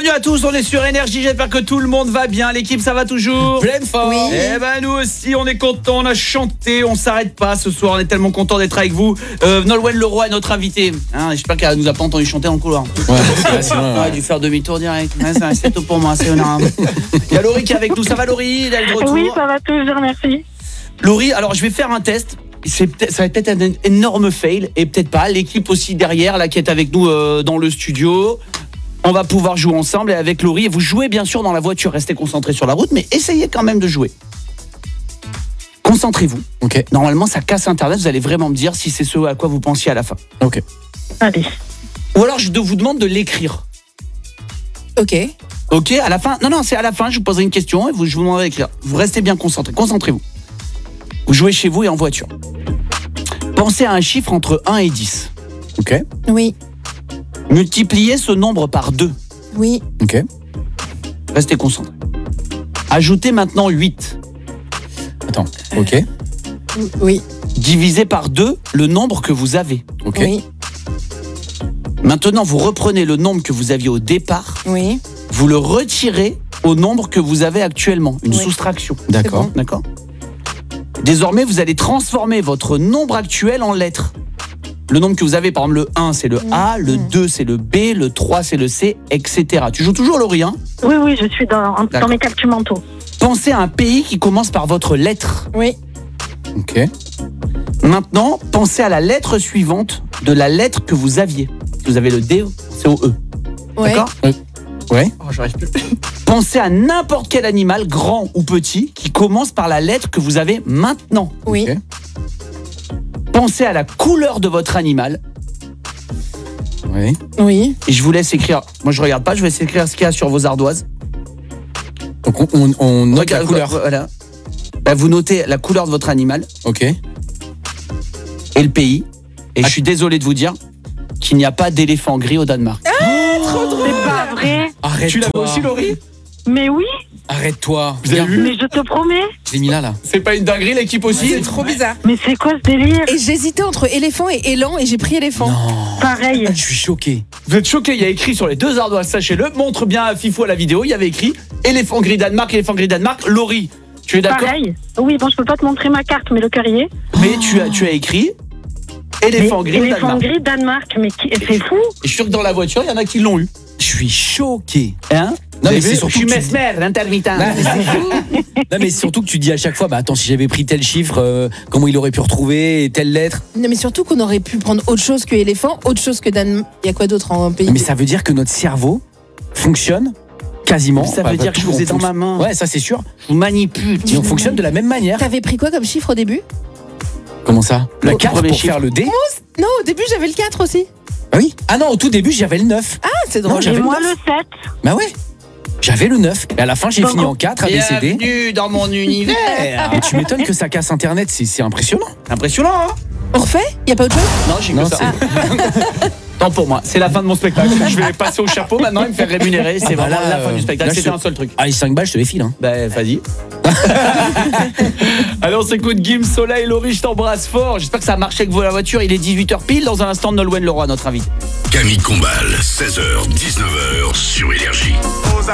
Bienvenue à tous, on est sur Énergie, j'espère que tout le monde va bien. L'équipe, ça va toujours? Pleine forme. Oui. Eh ben nous aussi, on est contents, on a chanté, on s'arrête pas ce soir, on est tellement contents d'être avec vous. Nolwenn Leroy est notre invité. J'espère qu'elle nous a pas entendu chanter dans le couloir. Ouais, c'est vrai. On a dû faire demi-tour direct. Ouais, c'est tout pour moi, c'est honorable. Il y a Laurie qui est avec nous, ça va Laurie? Elle est de retour. Oui, ça va toujours, merci. Laurie, alors je vais faire un test. Ça va peut-être un énorme fail et peut-être pas. L'équipe aussi derrière, là, qui est avec nous dans le studio. On va pouvoir jouer ensemble et avec Laurie. Et vous jouez bien sûr dans la voiture, restez concentrés sur la route, mais essayez quand même de jouer. Concentrez-vous. Ok. Normalement, ça casse Internet. Vous allez vraiment me dire si c'est ce à quoi vous pensiez à la fin. Ok. Allez. Ou alors je vous demande de l'écrire. Ok. Ok, à la fin. Non, c'est à la fin. Je vous poserai une question et je vous demanderai d'écrire. Vous restez bien concentrés. Concentrez-vous. Vous jouez chez vous et en voiture. Pensez à un chiffre entre 1 et 10. Ok. Oui. Multipliez ce nombre par 2. Oui. Ok. Restez concentrés. Ajoutez maintenant 8. Attends. Ok. Oui. Divisez par 2 le nombre que vous avez. Ok. Oui. Maintenant, vous reprenez le nombre que vous aviez au départ. Oui. Vous le retirez au nombre que vous avez actuellement. Une Oui. soustraction. D'accord. bon. D'accord. Désormais, vous allez transformer votre nombre actuel en lettres. Le nombre que vous avez, par exemple, le 1, c'est le A, le 2, c'est le B, le 3, c'est le C, etc. Tu joues toujours, Laurie, hein? Oui, je suis dans D'accord. mes calculs mentaux. Pensez à un pays qui commence par votre lettre. Oui. Ok. Maintenant, pensez à la lettre suivante de la lettre que vous aviez. Vous avez le D, c'est au E. Ouais. D'accord? Ouais. Oh, j'arrive plus. Pensez à n'importe quel animal, grand ou petit, qui commence par la lettre que vous avez maintenant. Oui. Ok. Pensez à la couleur de votre animal. Oui. Oui. Et je vous laisse écrire. Moi, je regarde pas, je vais essayer d'écrire ce qu'il y a sur vos ardoises. Donc on note la couleur. Voilà. Bah, vous notez la couleur de votre animal Ok. et le pays. Et je suis désolé de vous dire qu'il n'y a pas d'éléphant gris au Danemark. C'est pas vrai. Arrête-toi. Tu l'avais aussi, Laurie? Mais oui, Arrête-toi. Vous avez Viens. vu? mais je te promets. Je l'ai mis là. C'est pas une dinguerie, l'équipe aussi? C'est trop bizarre. Mais c'est quoi ce délire? Et j'hésitais entre éléphant et élan et j'ai pris éléphant. Non. Pareil. Je suis choqué. Vous êtes choqués, il y a écrit sur les deux ardoises, sachez-le. Montre bien à Fifou à la vidéo, il y avait écrit éléphant gris Danemark, éléphant gris Danemark. Laurie, tu es d'accord? Pareil. Oui, bon, je peux pas te montrer ma carte, mais le carrier. Mais tu as écrit éléphant Mais gris éléphant Danemark. gris Danemark, mais c'est fou. Et je suis sûr que dans la voiture, il y en a qui l'ont eu. Je suis choqué. Hein? Non, mais Vous avez c'est vu? surtout Je suis que tu mesmer, l'intermittent. Non mais surtout que tu dis à chaque fois, bah attends, si j'avais pris tel chiffre, comment il aurait pu retrouver telle lettre. Non, mais surtout qu'on aurait pu prendre autre chose que éléphant, autre chose que Danemark. Il y a quoi d'autre en pays? Mais ça veut dire que notre cerveau fonctionne quasiment. Ça veut dire que je vous ai dans ma main. Ouais, ça c'est sûr. Je vous manipule. Et on fonctionne de la même manière. T'avais pris quoi comme chiffre au début? Comment ça? La Au 4 premier pour chiffre. faire le D. Non, au début j'avais le 4 aussi. Ah oui. Ah non, au tout début, j'avais le 9. Ah, c'est Non, drôle. j'avais Et le moi, 9. le 7. Bah ouais. J'avais le 9. Et à la fin, j'ai fini en 4, ABCD. Bienvenue dans mon univers. Et tu m'étonnes que ça casse Internet, c'est impressionnant. Impressionnant, hein? On refait? Y a pas autre chose? Non, j'ai Non, que ça. Tant pour moi, c'est la fin de mon spectacle. Je vais passer au chapeau maintenant et me faire rémunérer. C'est Ah bah vraiment là, la fin du spectacle. là, C'était je- un seul truc. Ah, les 5 balles, je te les file. Hein. Ben, vas-y. Allez, on s'écoute Gims, Soleil, Laurie, je t'embrasse fort. J'espère que ça a marché avec vous à la voiture. Il est 18h pile. Dans un instant, Nolwenn Leroy, notre invité. Camille Combal, 16h, 19h sur Énergie.